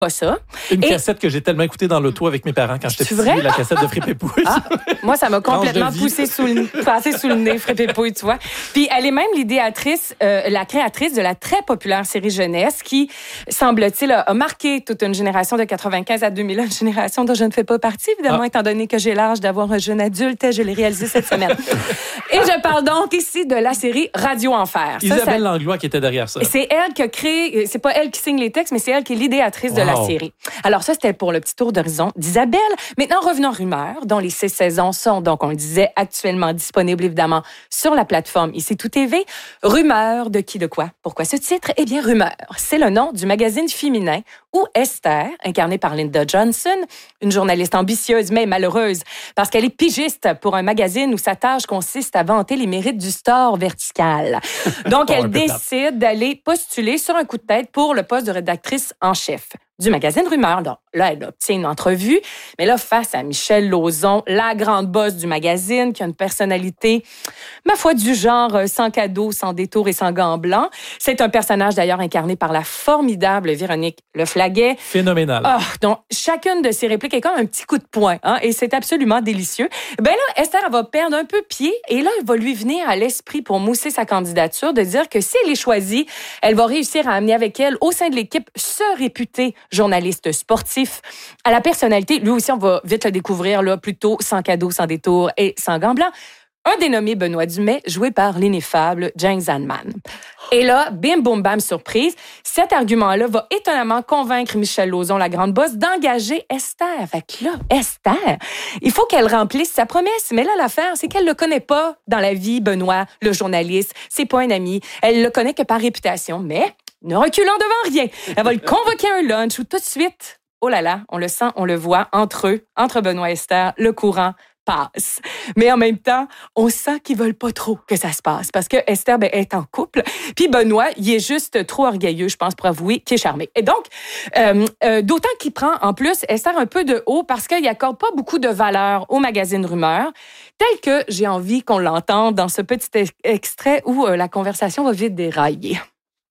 pas ça. Une cassette que j'ai tellement écoutée dans l'auto avec mes parents quand j'étais petit, la cassette de Fripépouille. Ah, moi, ça m'a complètement passé sous le nez, Fripépouille, tu vois. Puis elle est même l'idéatrice, la créatrice de la très populaire série jeunesse qui, semble-t-il, a marqué toute une génération de 95 à 2000, une génération dont je ne fais pas partie, évidemment, étant donné que j'ai l'âge d'avoir un jeune adulte. Je l'ai réalisé cette semaine. Et je parle donc ici de la série Radio Enfer. Isabelle Langlois qui était derrière ça. C'est elle qui a créé, c'est pas elle qui signe les textes, mais c'est elle qui est l'idéatrice de la série. Alors ça, c'était pour le petit tour d'horizon d'Isabelle. Maintenant, revenons à Rumeurs, dont les 6 saisons sont, donc on le disait, actuellement disponibles évidemment sur la plateforme Ici Tout TV. Rumeurs de qui, de quoi? Pourquoi ce titre? Eh bien, Rumeurs, c'est le nom du magazine féminin où Esther, incarnée par Linda Johnson, une journaliste ambitieuse mais malheureuse parce qu'elle est pigiste pour un magazine où sa tâche consiste à vanter les mérites du store vertical. Donc, elle décide d'aller postuler sur un coup de tête pour le poste de rédactrice en chef du magazine Rumeurs. Donc, là, elle obtient une entrevue, mais là, face à Michel Lauzon, la grande boss du magazine, qui a une personnalité, ma foi, du genre sans cadeau, sans détour et sans gants blancs. C'est un personnage, d'ailleurs, incarné par la formidable Véronique Leflaguet. Phénoménal. Donc, chacune de ses répliques est comme un petit coup de poing, hein, et c'est absolument délicieux. Ben là, Esther, elle va perdre un peu pied, et là, il va lui venir à l'esprit, pour mousser sa candidature, de dire que si elle est choisie, elle va réussir à amener avec elle, au sein de l'équipe, ce réputé journaliste sportif, à la personnalité. Lui aussi, on va vite le découvrir, là, plutôt sans cadeau, sans détour et sans gants blancs. Un dénommé Benoît Dumais, joué par l'ineffable James Zanman. Et là, bim, boum, bam, surprise, cet argument-là va étonnamment convaincre Michel Lauzon, la grande boss, d'engager Esther. Fait que là, Esther, il faut qu'elle remplisse sa promesse. Mais là, l'affaire, c'est qu'elle le connaît pas dans la vie, Benoît, le journaliste. C'est pas un ami. Elle le connaît que par réputation. Mais ne reculant devant rien. Elle va le convoquer à un lunch où tout de suite, oh là là, on le sent, on le voit, entre eux, entre Benoît et Esther, le courant passe. Mais en même temps, on sent qu'ils veulent pas trop que ça se passe parce que Esther est en couple, puis Benoît, il est juste trop orgueilleux, je pense, pour avouer qu'il est charmé. Et donc, d'autant qu'il prend en plus Esther un peu de haut parce qu'il accorde pas beaucoup de valeur au magazine Rumeurs, tel que j'ai envie qu'on l'entende dans ce petit extrait où la conversation va vite dérailler.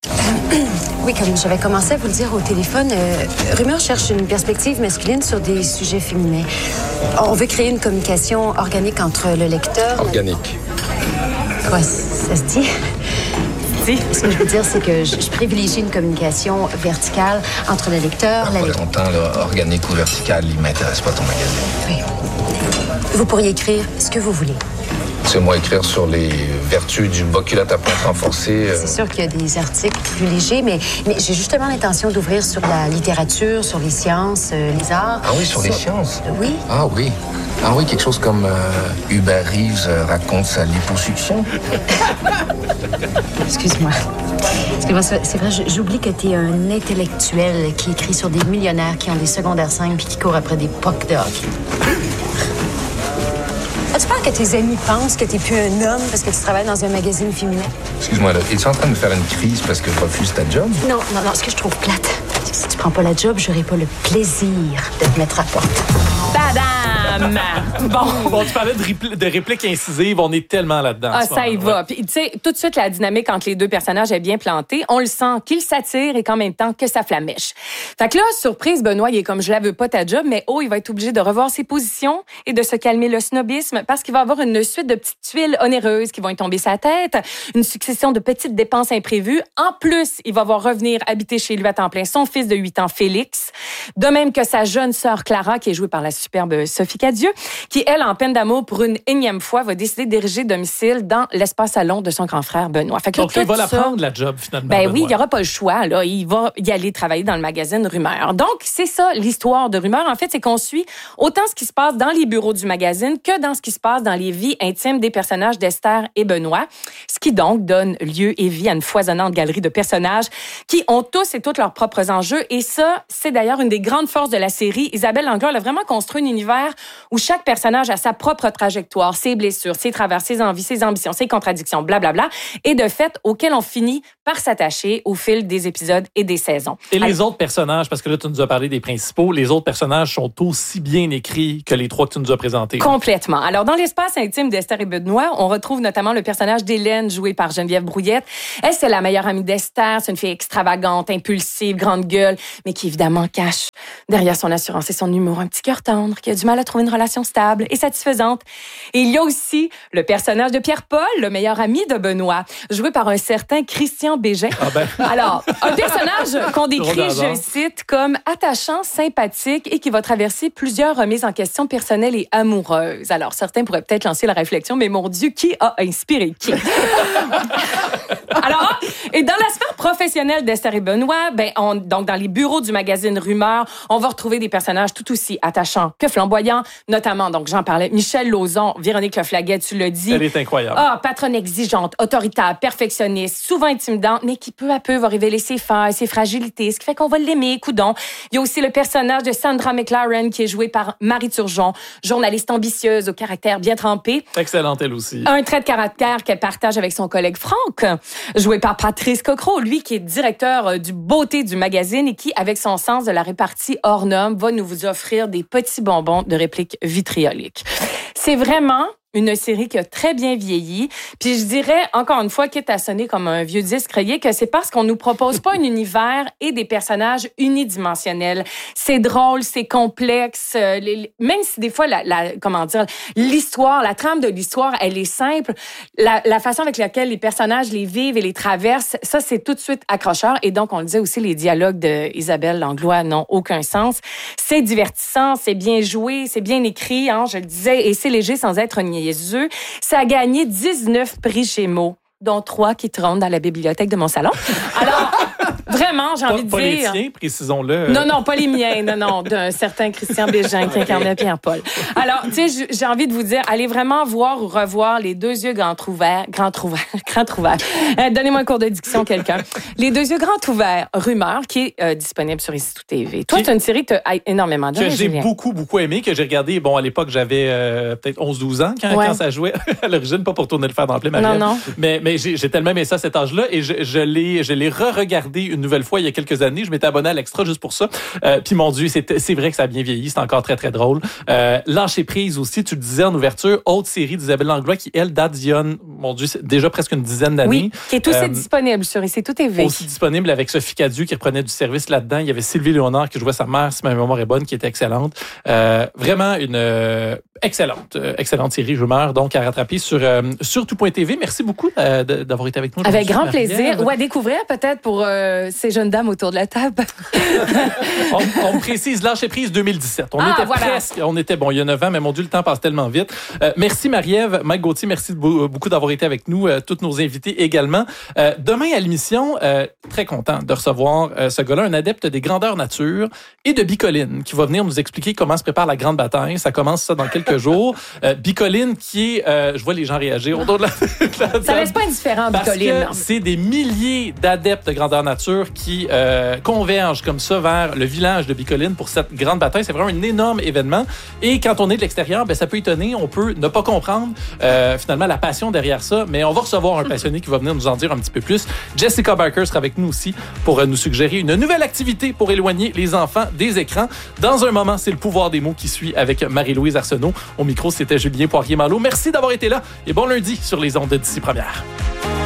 Oui, comme j'avais commencé à vous le dire au téléphone, Rumeurs cherche une perspective masculine sur des sujets féminins. On veut créer une communication organique entre le lecteur... Organique. Quoi, ça se dit? Ce que je veux dire, c'est que je privilégie une communication verticale entre le lecteur, la lectrice. Content, là, organique ou vertical, il m'intéresse pas ton magazine. Oui. Vous pourriez écrire ce que vous voulez. C'est moi écrire sur les vertus du bas culotte à pointe renforcée. C'est sûr qu'il y a des articles privilégiés, mais j'ai justement l'intention d'ouvrir sur la littérature, sur les sciences, les arts. Ah oui, sur les sciences? Oui. Ah oui. Ah oui, quelque chose comme Hubert Reeves raconte sa liposuction. Excuse-moi, c'est vrai, j'oublie que t'es un intellectuel qui écrit sur des millionnaires qui ont des secondaires 5 puis qui courent après des pucks de hockey. As-tu peur que tes amis pensent que t'es plus un homme parce que tu travailles dans un magazine féminin? Excuse-moi, là, es-tu en train de me faire une crise parce que je refuse ta job? Non, ce que je trouve plate, c'est que si tu prends pas la job, j'aurai pas le plaisir de te mettre à porte. Tadam! Bon, tu parlais de répliques incisives, on est tellement là-dedans. Ah, ça y va. Puis, tu sais, tout de suite, la dynamique entre les deux personnages est bien plantée. On le sent qu'ils s'attirent et qu'en même temps que ça flamèche. Fait que là, surprise, Benoît, il est comme, je la veux pas ta job, mais il va être obligé de revoir ses positions et de se calmer le snobisme parce qu'il va avoir une suite de petites tuiles onéreuses qui vont y tomber sa tête, une succession de petites dépenses imprévues. En plus, il va voir revenir habiter chez lui à temps plein son fils de 8 ans, Félix. De même que sa jeune sœur Clara, qui est jouée par la superbe Sophie Cadieux, qui, elle, en peine d'amour pour une énième fois, va décider d'ériger domicile dans l'espace salon de son grand frère Benoît. Fait que donc, il va la prendre, la job, finalement. Ben Benoît. oui, il n'y aura pas le choix. Là. Il va y aller travailler dans le magazine Rumeurs. Donc, c'est ça, l'histoire de Rumeurs. En fait, c'est qu'on suit autant ce qui se passe dans les bureaux du magazine que dans ce qui se passe dans les vies intimes des personnages d'Esther et Benoît. Ce qui, donc, donne lieu et vie à une foisonnante galerie de personnages qui ont tous et toutes leurs propres enjeux. Et ça, c'est d'ailleurs une des grandes forces de la série. Isabelle Langlois, elle a vraiment construit un univers où chaque personnage a sa propre trajectoire, ses blessures, ses travers, ses envies, ses ambitions, ses contradictions, blablabla, et de fait, auquel on finit par s'attacher au fil des épisodes et des saisons. Et les autres personnages, parce que là, tu nous as parlé des principaux, les autres personnages sont aussi bien écrits que les trois que tu nous as présentés. Complètement. Alors, dans l'espace intime d'Esther et Benoît, on retrouve notamment le personnage d'Hélène, jouée par Geneviève Brouillette. Elle, c'est la meilleure amie d'Esther. C'est une fille extravagante, impulsive, grande gueule, mais qui, évidemment, cache derrière son assurance et son humour un petit cœur tendre, qui a du mal à trouver une relation stable et satisfaisante. Et il y a aussi le personnage de Pierre-Paul, le meilleur ami de Benoît, joué par un certain Christian Bégin. Ah ben. Alors, un personnage qu'on décrit, je cite, comme attachant, sympathique et qui va traverser plusieurs remises en question personnelles et amoureuses. Alors, certains pourraient peut-être lancer la réflexion, mais mon Dieu, qui a inspiré qui? Alors, et dans la sphère professionnelle d'Esther et Benoît, donc dans les bureaux du magazine Rumeur, on va retrouver des personnages tout aussi attachants que flamboyants, notamment, donc j'en parlais, Michel Lauzon, Véronique Leflaguet, tu l'as dit. Elle est incroyable. Patronne exigeante, autoritaire, perfectionniste, souvent intimidante, mais qui peu à peu va révéler ses failles, ses fragilités, ce qui fait qu'on va l'aimer, coudon. Il y a aussi le personnage de Sandra McLaren, qui est jouée par Marie Turgeon, journaliste ambitieuse, au caractère bien trempé. Excellente, elle aussi. Un trait de caractère qu'elle partage avec son collègue Franck, joué par Patrice Cocro, lui qui est directeur du beauté du magazine et qui, avec son sens de la répartie hors norme, va nous vous offrir des petits bonbons de répliques vitrioliques. C'est vraiment une série qui a très bien vieilli. Puis je dirais, encore une fois, quitte à sonner comme un vieux disque rayé, que c'est parce qu'on nous propose pas un univers et des personnages unidimensionnels. C'est drôle, c'est complexe. Même si des fois, l'histoire, la trame de l'histoire, elle est simple, la façon avec laquelle les personnages les vivent et les traversent, ça, c'est tout de suite accrocheur. Et donc, on le disait aussi, les dialogues d'Isabelle Langlois n'ont aucun sens. C'est divertissant, c'est bien joué, c'est bien écrit, hein, je le disais, et c'est léger sans être niaiseux. Ça a gagné 19 prix Gémeaux, dont 3 qui trônent dans la bibliothèque de mon salon. Alors, vraiment, j'ai envie de dire... Pas les tiens, précisons-le. Non, pas les miens. Non, d'un certain Christian Bégin qui incarnait Pierre-Paul. Alors, tu sais, j'ai envie de vous dire, allez vraiment voir ou revoir Les Deux Yeux grands ouverts. Donnez-moi un cours de diction, quelqu'un. Les Deux Yeux grands ouverts, Rumeur, qui est disponible sur Ici Tout TV. Toi, tu as une série que tu as énormément donné, que j'ai beaucoup aimé, que j'ai regardé. Bon, à l'époque, j'avais peut-être 11-12 ans quand ça jouait. À l'origine, pas pour tourner le fer dans le plein, Marie-Ève. Non. Mais j'ai tellement aimé ça à cet âge-là et je l'ai re-regardé une nouvelle fois il y a quelques années. Je m'étais abonné à l'Extra juste pour ça. Puis mon Dieu, c'est vrai que ça a bien vieilli. C'est encore très, très drôle. Lâcher prise aussi, tu le disais en ouverture, autre série d'Isabelle Langlois qui, elle, date d'il y a, mon Dieu, c'est déjà presque une dizaine d'années. Oui, qui est aussi disponible sur Ici Tout TV. Aussi disponible avec Sophie Cadieux qui reprenait du service là-dedans. Il y avait Sylvie Léonard qui jouait sa mère, si ma mémoire est bonne, qui était excellente. Vraiment une excellente série Rumeur, donc à rattraper sur tout.tv. Merci beaucoup d'avoir été avec nous. Avec grand plaisir. Ou à découvrir peut-être pour ces jeunes dames autour de la table. on précise Lâcher prise 2017. On était bon il y a 9 ans, mais mon Dieu, le temps passe tellement vite. Merci Marie-Ève, Mike Gauthier, merci beaucoup d'avoir été avec nous, toutes nos invités également. Demain à l'émission, très content de recevoir ce gars-là, un adepte des grandeurs nature et de Bicoline, qui va venir nous expliquer comment se prépare la grande bataille. Ça commence dans quelques jours. Bicoline qui est, je vois les gens réagir autour de la ça laisse pas indifférent, Bicoline. Parce que c'est des milliers d'adeptes de grandeur nature qui convergent comme ça vers le village de Bicoline pour cette grande bataille. C'est vraiment un énorme événement. Et quand on est de l'extérieur, ça peut étonner, on peut ne pas comprendre finalement la passion derrière ça, mais on va recevoir un passionné qui va venir nous en dire un petit peu plus. Jessica Barker sera avec nous aussi pour nous suggérer une nouvelle activité pour éloigner les enfants des écrans. Dans un moment, c'est le pouvoir des mots qui suit avec Marie-Louise Arsenault. Au micro, c'était Julien Poirier-Malo. Merci d'avoir été là et bon lundi sur les ondes d'Ici Première.